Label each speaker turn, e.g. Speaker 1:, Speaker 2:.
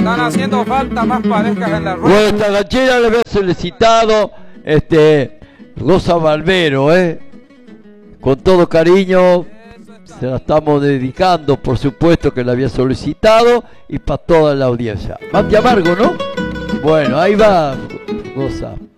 Speaker 1: Están haciendo falta más parejas en la rueda.
Speaker 2: Bueno, esta ranchera le había solicitado Rosa Barbero, con todo cariño. Se la estamos dedicando, por supuesto que la había solicitado, y para toda la audiencia. Más de amargo, ¿no? Bueno, ahí va, Rosa.